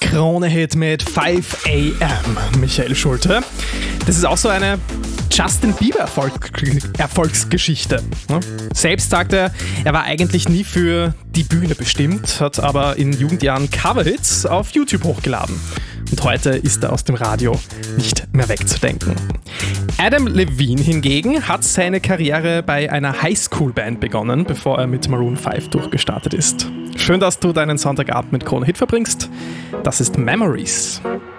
Krone-Hit mit 5 AM, Michael Schulte. Das ist auch so eine Justin Bieber-Erfolgsgeschichte. Selbst sagt er war eigentlich nie für die Bühne bestimmt, hat aber in Jugendjahren Coverhits auf YouTube hochgeladen. Und heute ist er aus dem Radio nicht mehr wegzudenken. Adam Levine hingegen hat seine Karriere bei einer Highschool-Band begonnen, bevor er mit Maroon 5 durchgestartet ist. Schön, dass du deinen Sonntagabend mit Krone Hit verbringst. Das ist Memories.